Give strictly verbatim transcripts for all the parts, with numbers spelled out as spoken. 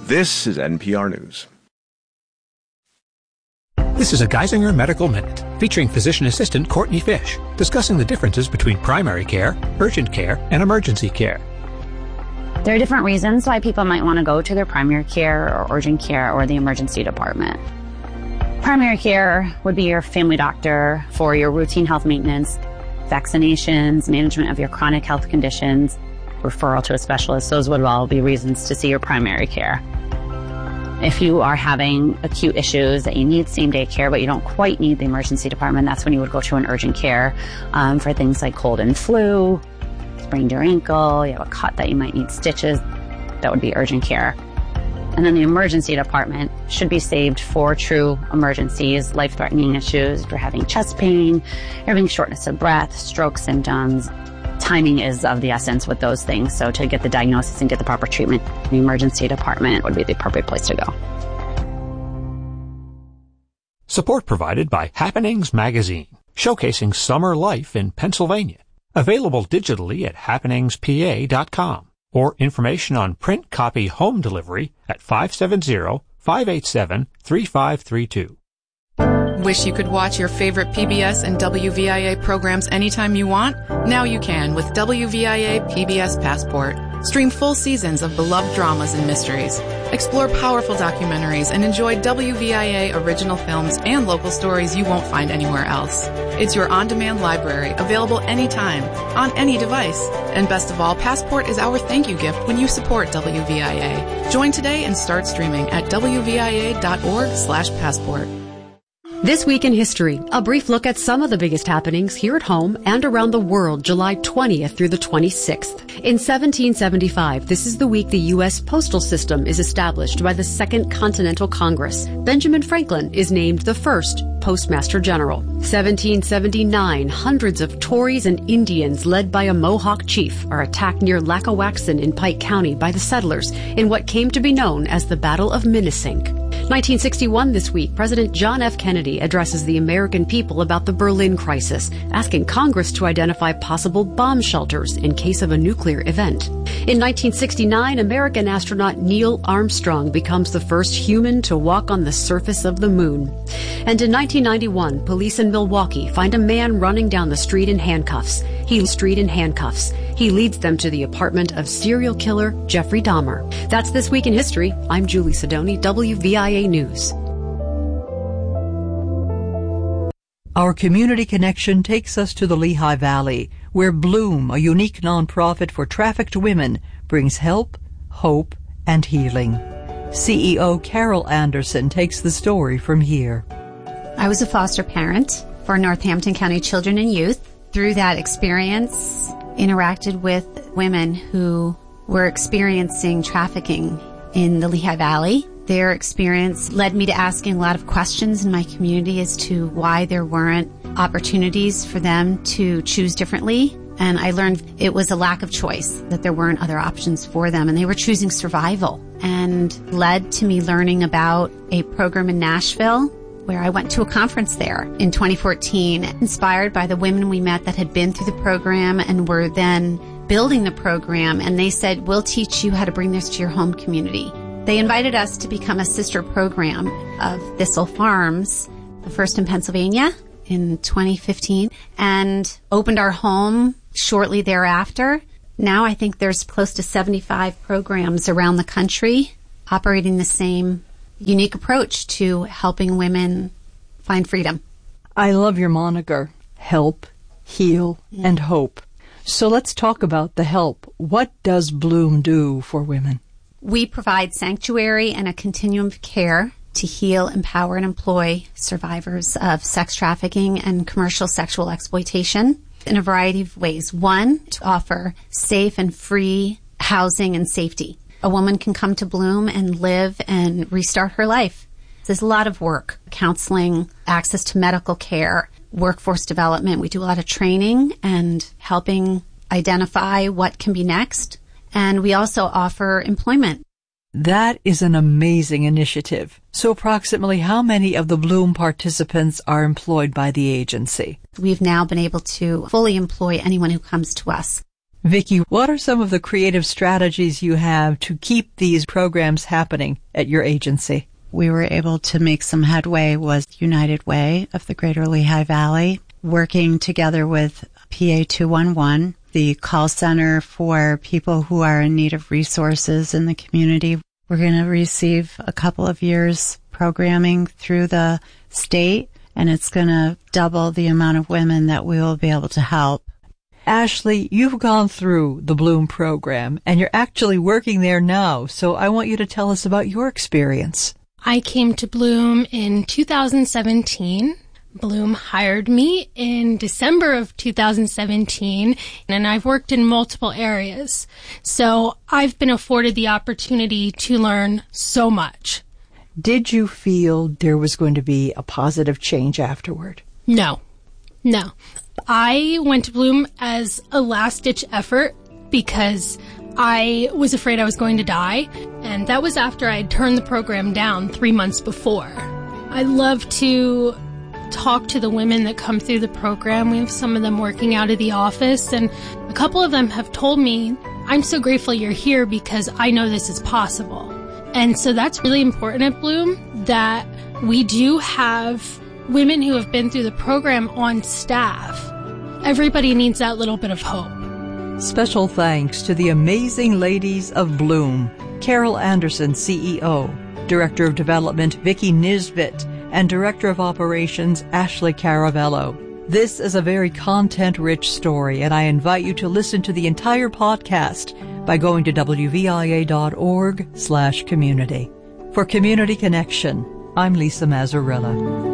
This is N P R News. This is a Geisinger Medical Minute, featuring physician assistant Courtney Fish, discussing the differences between primary care, urgent care, and emergency care. There are different reasons why people might want to go to their primary care or urgent care or the emergency department. Primary care would be your family doctor for your routine health maintenance, vaccinations, management of your chronic health conditions, referral to a specialist. Those would all be reasons to see your primary care. If you are having acute issues that you need same-day care, but you don't quite need the emergency department, that's when you would go to an urgent care um, for things like cold and flu, sprained your ankle, you have a cut that you might need stitches. That would be urgent care. And then the emergency department should be saved for true emergencies, life-threatening issues. If you're having chest pain, you're having shortness of breath, stroke symptoms. Timing is of the essence with those things. So to get the diagnosis and get the proper treatment, the emergency department would be the appropriate place to go. Support provided by Happenings Magazine, showcasing summer life in Pennsylvania. Available digitally at happenings p a dot com or information on print copy home delivery at five seven zero, five eight seven, three five three two. Wish you could watch your favorite P B S and W V I A programs anytime you want? Now you can with W V I A P B S Passport. Stream full seasons of beloved dramas and mysteries. Explore powerful documentaries and enjoy W V I A original films and local stories you won't find anywhere else. It's your on-demand library, available anytime, on any device. And best of all, Passport is our thank you gift when you support W V I A. Join today and start streaming at w v i a dot org slash passport. This Week in History, a brief look at some of the biggest happenings here at home and around the world, July twentieth through the twenty-sixth. In seventeen seventy-five, this is the week the U S postal system is established by the Second Continental Congress. Benjamin Franklin is named the first Postmaster General. seventeen seventy-nine, hundreds of Tories and Indians led by a Mohawk chief are attacked near Lackawaxen in Pike County by the settlers in what came to be known as the Battle of Minisink. nineteen sixty-one this week, President John F. Kennedy addresses the American people about the Berlin crisis, asking Congress to identify possible bomb shelters in case of a nuclear event. In nineteen sixty-nine, American astronaut Neil Armstrong becomes the first human to walk on the surface of the moon. And in nineteen ninety-one, police in Milwaukee find a man running down the street in handcuffs. He street in handcuffs. He leads them to the apartment of serial killer Jeffrey Dahmer. That's This Week in History. I'm Julie Sidoni, W V I A News. Our community connection takes us to the Lehigh Valley, where Bloom, a unique nonprofit for trafficked women, brings help, hope, and healing. C E O Carol Anderson takes the story from here. I was a foster parent for Northampton County children and youth. Through that experience, interacted with women who were experiencing trafficking in the Lehigh Valley. Their experience led me to asking a lot of questions in my community as to why there weren't opportunities for them to choose differently. And I learned it was a lack of choice, that there weren't other options for them, and they were choosing survival. And led to me learning about a program in Nashville where I went to a conference there in twenty fourteen, inspired by the women we met that had been through the program and were then building the program. And they said, we'll teach you how to bring this to your home community. They invited us to become a sister program of Thistle Farms, the first in Pennsylvania in twenty fifteen, and opened our home shortly thereafter. Now I think there's close to seventy-five programs around the country operating the same unique approach to helping women find freedom. I love your moniker, help, heal, Mm-hmm. and hope. So let's talk about the help. What does Bloom do for women? We provide sanctuary and a continuum of care to heal, empower, and employ survivors of sex trafficking and commercial sexual exploitation in a variety of ways. One, to offer safe and free housing and safety. A woman can come to Bloom and live and restart her life. There's a lot of work, counseling, access to medical care, workforce development. We do a lot of training and helping identify what can be next. And we also offer employment. That is an amazing initiative. So approximately how many of the Bloom participants are employed by the agency? We've now been able to fully employ anyone who comes to us. Vicki, what are some of the creative strategies you have to keep these programs happening at your agency? We were able to make some headway with United Way of the Greater Lehigh Valley, working together with P A two one one, the call center for people who are in need of resources in the community. We're going to receive a couple of years programming through the state, and it's going to double the amount of women that we will be able to help. Ashley, you've gone through the Bloom program, and you're actually working there now, so I want you to tell us about your experience. I came to Bloom in two thousand seventeen. Bloom hired me in December of two thousand seventeen, and I've worked in multiple areas. So I've been afforded the opportunity to learn so much. Did you feel there was going to be a positive change afterward? No. No. I went to Bloom as a last-ditch effort because I was afraid I was going to die, and that was after I had turned the program down three months before. I love to talk to the women that come through the program. We have some of them working out of the office, and a couple of them have told me, I'm so grateful you're here because I know this is possible. And so that's really important at Bloom, that we do have women who have been through the program on staff. Everybody needs that little bit of hope. Special thanks to the amazing ladies of Bloom, Carol Anderson, C E O, Director of Development Vicki Nisbet, and Director of Operations Ashley Caravello. This is a very content-rich story, and I invite you to listen to the entire podcast by going to W V I A dot org slash community. For Community Connection, I'm Lisa Mazzarella.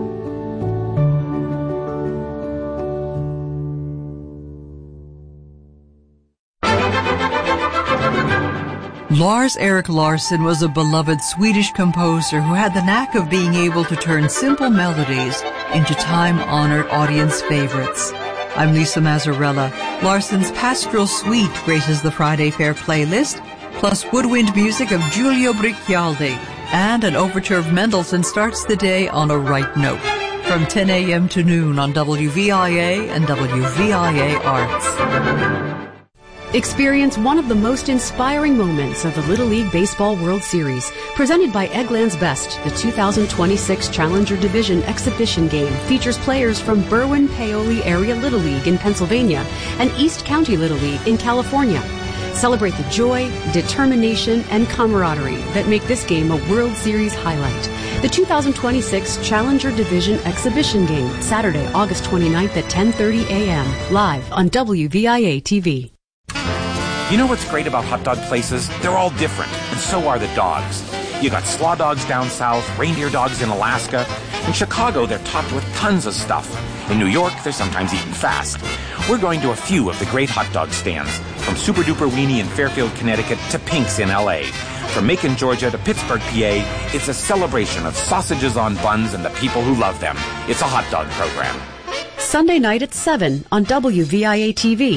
Lars-Erik Larsson was a beloved Swedish composer who had the knack of being able to turn simple melodies into time-honored audience favorites. I'm Lisa Mazzarella. Larsson's Pastoral Suite graces the Friday Fair playlist, plus woodwind music of Giulio Briccialdi, and an overture of Mendelssohn starts the day on a right note. From ten a.m. to noon on W V I A and W V I A Arts. Experience one of the most inspiring moments of the Little League Baseball World Series, presented by Eggland's Best. The two thousand twenty-six Challenger Division exhibition game features players from Berwyn-Paoli Area Little League in Pennsylvania and East County Little League in California. Celebrate the joy, determination, and camaraderie that make this game a World Series highlight. The two thousand twenty-six Challenger Division exhibition game, Saturday, August twenty-ninth at ten thirty a.m., live on W V I A T V. You know what's great about hot dog places? They're all different, and so are the dogs. You got slaw dogs down south, reindeer dogs in Alaska. In Chicago, they're topped with tons of stuff. In New York, they're sometimes eaten fast. We're going to a few of the great hot dog stands, from Super Duper Weenie in Fairfield, Connecticut, to Pink's in L A. From Macon, Georgia, to Pittsburgh, P A, it's a celebration of sausages on buns and the people who love them. It's a hot dog program. Sunday night at seven on W V I A T V.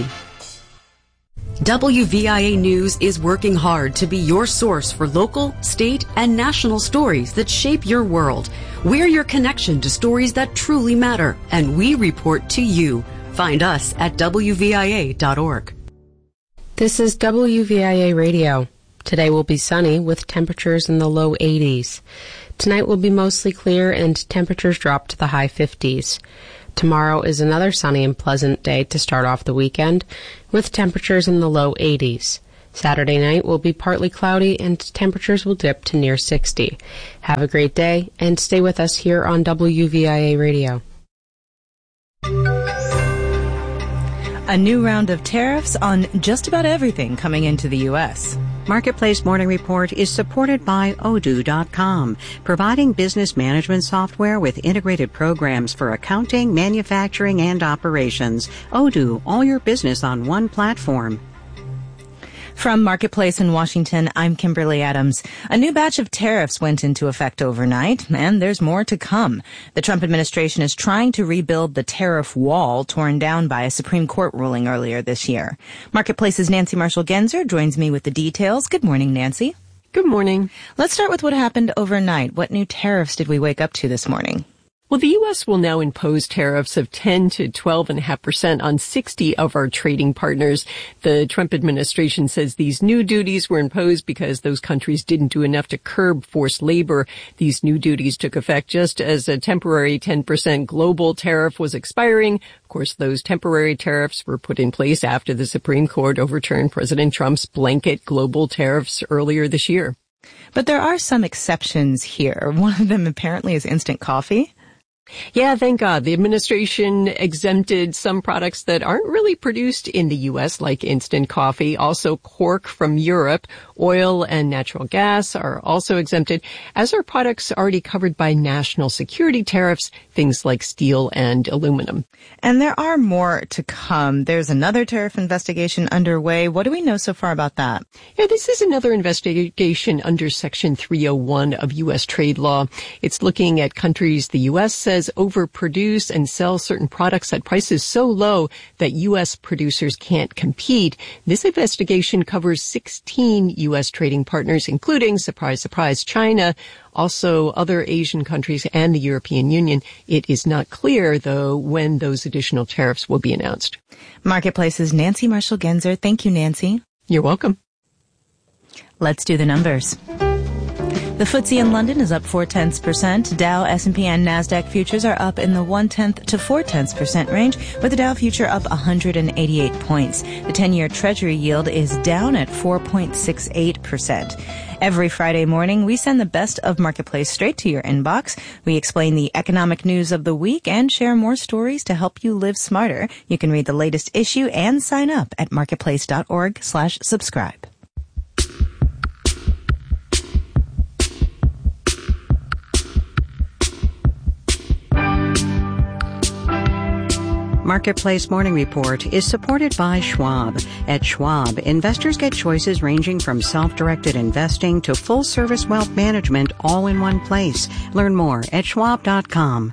W V I A News is working hard to be your source for local, state, and national stories that shape your world. We're your connection to stories that truly matter, and we report to you. Find us at W V I A dot org. This is W V I A Radio. Today will be sunny with temperatures in the low eighties. Tonight will be mostly clear and temperatures drop to the high fifties. Tomorrow is another sunny and pleasant day to start off the weekend, with temperatures in the low eighties. Saturday night will be partly cloudy and temperatures will dip to near sixty. Have a great day and stay with us here on W V I A Radio. A new round of tariffs on just about everything coming into the U S Marketplace Morning Report is supported by Odoo dot com, providing business management software with integrated programs for accounting, manufacturing, and operations. Odoo, all your business on one platform. From Marketplace in Washington, I'm Kimberly Adams. A new batch of tariffs went into effect overnight, and there's more to come. The Trump administration is trying to rebuild the tariff wall torn down by a Supreme Court ruling earlier this year. Marketplace's Nancy Marshall-Genzer joins me with the details. Good morning, Nancy. Good morning. Let's start with what happened overnight. What new tariffs did we wake up to this morning? Well, the U S will now impose tariffs of ten to twelve point five percent on sixty of our trading partners. The Trump administration says these new duties were imposed because those countries didn't do enough to curb forced labor. These new duties took effect just as a temporary ten percent global tariff was expiring. Of course, those temporary tariffs were put in place after the Supreme Court overturned President Trump's blanket global tariffs earlier this year. But there are some exceptions here. One of them apparently is instant coffee. Yeah, thank God. The administration exempted some products that aren't really produced in the U S, like instant coffee. Also, cork from Europe, oil and natural gas are also exempted, as are products already covered by national security tariffs, things like steel and aluminum. And there are more to come. There's another tariff investigation underway. What do we know so far about that? Yeah, this is another investigation under Section three oh one of U S trade law. It's looking at countries the U S says overproduce and sell certain products at prices so low that U S producers can't compete. This investigation covers sixteen U S trading partners, including, surprise, surprise, China, also other Asian countries and the European Union. It is not clear, though, when those additional tariffs will be announced. Marketplace's Nancy Marshall-Genzer. Thank you, Nancy. You're welcome. Let's do the numbers. The F T S E in London is up four tenths percent. Dow, S and P, and NASDAQ futures are up in the one tenth to four tenths percent range, with the Dow future up one hundred eighty-eight points. The ten-year Treasury yield is down at four point six eight percent. Every Friday morning, we send the best of Marketplace straight to your inbox. We explain the economic news of the week and share more stories to help you live smarter. You can read the latest issue and sign up at marketplace.org slash subscribe. Marketplace Morning Report is supported by Schwab. At Schwab, investors get choices ranging from self-directed investing to full-service wealth management all in one place. Learn more at schwab dot com.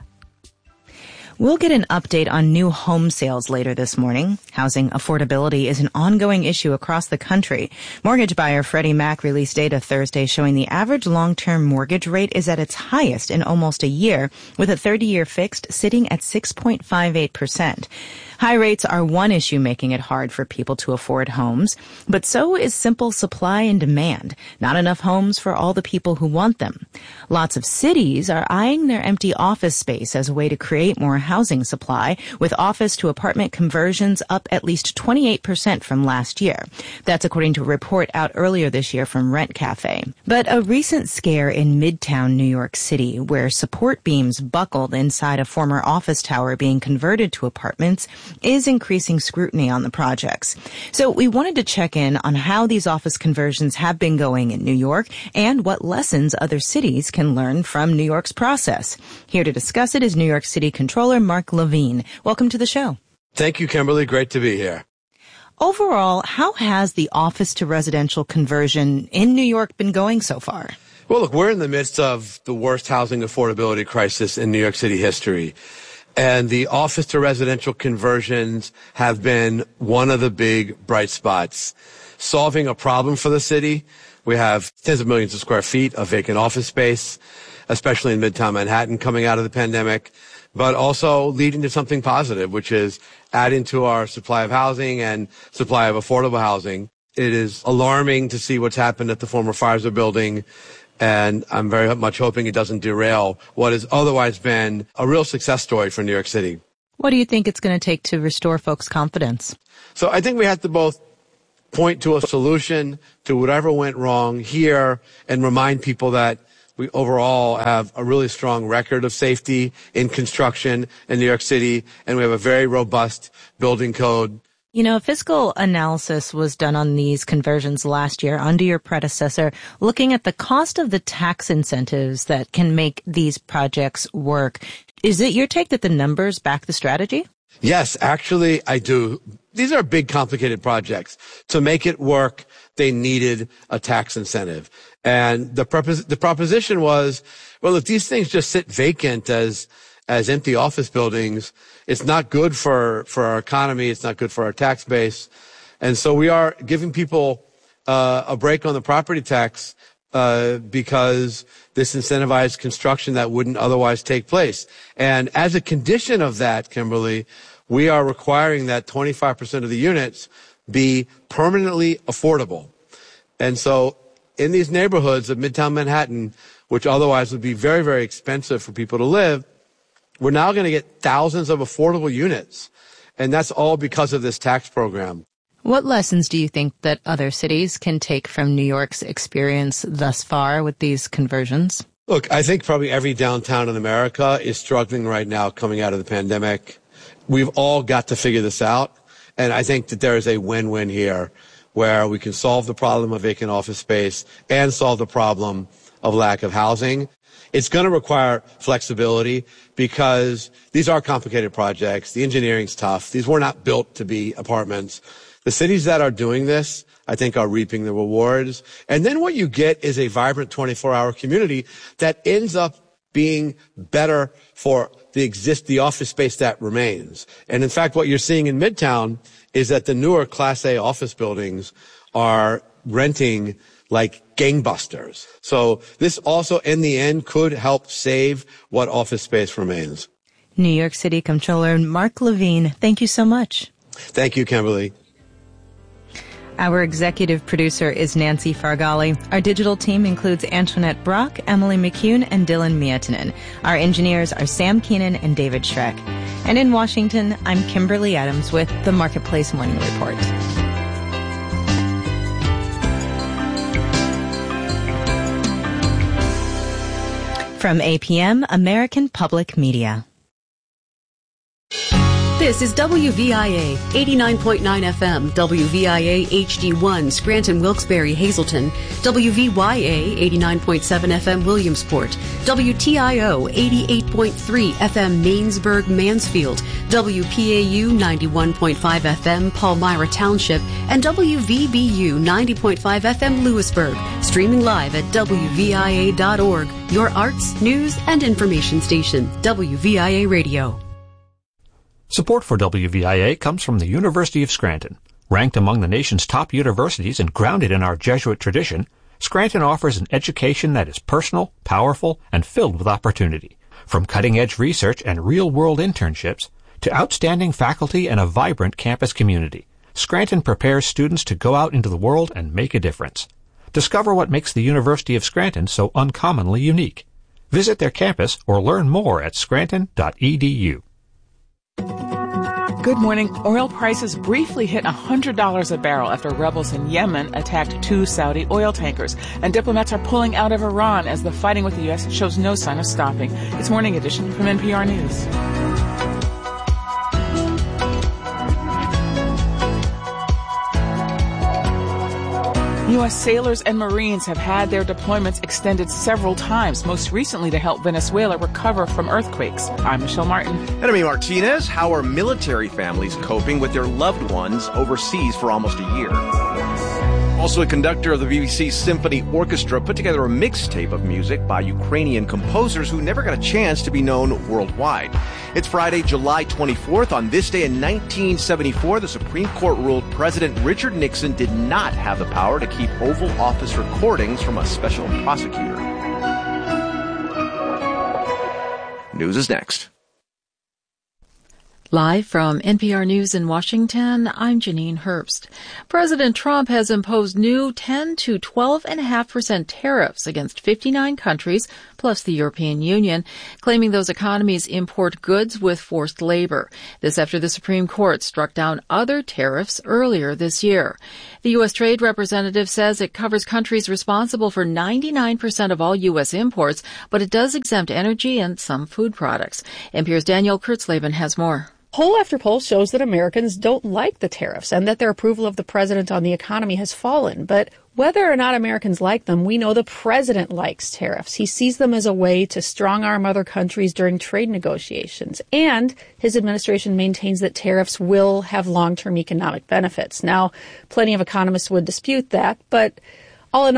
We'll get an update on new home sales later this morning. Housing affordability is an ongoing issue across the country. Mortgage buyer Freddie Mac released data Thursday showing the average long-term mortgage rate is at its highest in almost a year, with a thirty-year fixed sitting at six point five eight percent. High rates are one issue making it hard for people to afford homes, but so is simple supply and demand. Not enough homes for all the people who want them. Lots of cities are eyeing their empty office space as a way to create more housing supply, with office to apartment conversions up at least twenty-eight percent from last year. That's according to a report out earlier this year from Rent Cafe. But a recent scare in Midtown New York City, where support beams buckled inside a former office tower being converted to apartments, is increasing scrutiny on the projects. So we wanted to check in on how these office conversions have been going in New York and what lessons other cities can learn from New York's process. Here to discuss it is New York City Controller Mark Levine. Welcome to the show. Thank you, Kimberly. Great to be here. Overall, how has the office to residential conversion in New York been going so far? Well, look, we're in the midst of the worst housing affordability crisis in New York City history. And the office to residential conversions have been one of the big bright spots. Solving a problem for the city. We have tens of millions of square feet of vacant office space, especially in Midtown Manhattan coming out of the pandemic, but also leading to something positive, which is adding to our supply of housing and supply of affordable housing. It is alarming to see what's happened at the former Pfizer building. And I'm very much hoping it doesn't derail what has otherwise been a real success story for New York City. What do you think it's going to take to restore folks' confidence? So I think we have to both point to a solution to whatever went wrong here and remind people that we overall have a really strong record of safety in construction in New York City, and we have a very robust building code. You know, a fiscal analysis was done on these conversions last year under your predecessor, looking at the cost of the tax incentives that can make these projects work. Is it your take that the numbers back the strategy? Yes, actually, I do. These are big, complicated projects. To make it work, they needed a tax incentive. And the, propos- the proposition was, well, if these things just sit vacant as as empty office buildings, it's not good for, for our economy. It's not good for our tax base. And so we are giving people uh, a break on the property tax uh, because this incentivized construction that wouldn't otherwise take place. And as a condition of that, Kimberly, we are requiring that twenty-five percent of the units be permanently affordable. And so in these neighborhoods of Midtown Manhattan, which otherwise would be very, very expensive for people to live, we're now going to get thousands of affordable units. And that's all because of this tax program. What lessons do you think that other cities can take from New York's experience thus far with these conversions? Look, I think probably every downtown in America is struggling right now coming out of the pandemic. We've all got to figure this out. And I think that there is a win-win here where we can solve the problem of vacant office space and solve the problem of lack of housing. It's going to require flexibility because these are complicated projects. The engineering's tough. These were not built to be apartments. The cities that are doing this, I think, are reaping the rewards. And then what you get is a vibrant twenty-four hour community that ends up being better for the exist, the office space that remains. And in fact, what you're seeing in Midtown is that the newer Class A office buildings are renting like gangbusters. So this also, in the end, could help save what office space remains. New York City Comptroller Mark Levine, thank you so much. Thank you, Kimberly. Our executive producer is Nancy Fargali. Our digital team includes Antoinette Brock, Emily McCune, and Dylan Mietinen. Our engineers are Sam Keenan and David Schreck. And in Washington, I'm Kimberly Adams with the Marketplace Morning Report. From A P M, American Public Media. This is W V I A eighty-nine point nine F M, W V I A H D one, Scranton, Wilkes-Barre, Hazleton, W V Y A eighty-nine point seven F M, Williamsport, W T I O eighty-eight point three F M, Mainsburg, Mansfield, W P A U ninety-one point five F M, Palmyra Township, and W V B U ninety point five F M, Lewisburg. Streaming live at W V I A dot org, your arts, news, and information station, W V I A Radio. Support for W V I A comes from the University of Scranton. Ranked among the nation's top universities and grounded in our Jesuit tradition, Scranton offers an education that is personal, powerful, and filled with opportunity. From cutting-edge research and real-world internships to outstanding faculty and a vibrant campus community, Scranton prepares students to go out into the world and make a difference. Discover what makes the University of Scranton so uncommonly unique. Visit their campus or learn more at scranton dot e d u. Good morning. Oil prices briefly hit one hundred dollars a barrel after rebels in Yemen attacked two Saudi oil tankers. And diplomats are pulling out of Iran as the fighting with the U S shows no sign of stopping. It's Morning Edition from N P R News. U S sailors and Marines have had their deployments extended several times, most recently to help Venezuela recover from earthquakes. I'm Michelle Martin. And I'm Martinez. How are military families coping with their loved ones overseas for almost a year? Also, a conductor of the B B C Symphony Orchestra put together a mixtape of music by Ukrainian composers who never got a chance to be known worldwide. It's Friday, July twenty-fourth. On this day in nineteen seventy-four, the Supreme Court ruled President Richard Nixon did not have the power to keep Oval Office recordings from a special prosecutor. News is next. Live from N P R News in Washington, I'm Janine Herbst. President Trump has imposed new ten to twelve point five percent tariffs against fifty-nine countries, plus the European Union, claiming those economies import goods with forced labor. This after the Supreme Court struck down other tariffs earlier this year. The U S Trade Representative says it covers countries responsible for ninety-nine percent of all U S imports, but it does exempt energy and some food products. N P R's Danielle Kurtzleben has more. Poll after poll shows that Americans don't like the tariffs and that their approval of the president on the economy has fallen. But whether or not Americans like them, we know the president likes tariffs. He sees them as a way to strong-arm other countries during trade negotiations. And his administration maintains that tariffs will have long-term economic benefits. Now, plenty of economists would dispute that, but